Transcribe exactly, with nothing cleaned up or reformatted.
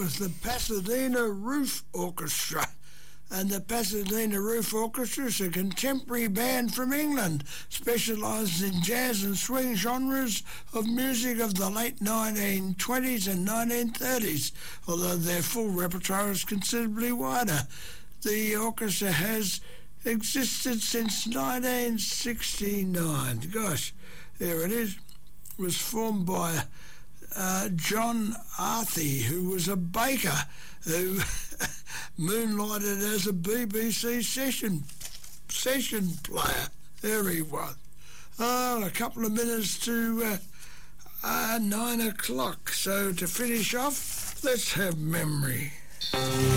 was the Pasadena Roof Orchestra. And the Pasadena Roof Orchestra is a contemporary band from England, specialised in jazz and swing genres of music of the late nineteen twenties and nineteen thirties, although their full repertoire is considerably wider. The orchestra has existed since nineteen sixty-nine. Gosh, there it is. It was formed by uh, John Arthey, who was a baker who moonlighted as a B B C session session player. There he was. Oh, a couple of minutes to uh, uh, nine o'clock. So to finish off, let's have memory.